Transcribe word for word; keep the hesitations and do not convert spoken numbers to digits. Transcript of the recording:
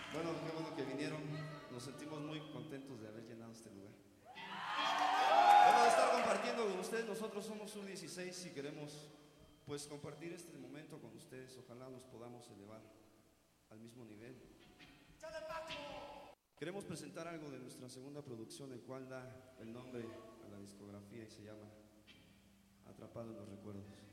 Bueno, qué bueno que vinieron. Nos sentimos muy contentos de haber llenado este lugar. Bueno, de estar compartiendo con ustedes. Nosotros somos sub dieciséis y queremos pues compartir este momento con ustedes. Ojalá nos podamos elevar al mismo nivel. Queremos presentar algo de nuestra segunda producción, el cual da el nombre a la discografía y se llama Atrapado en los Recuerdos.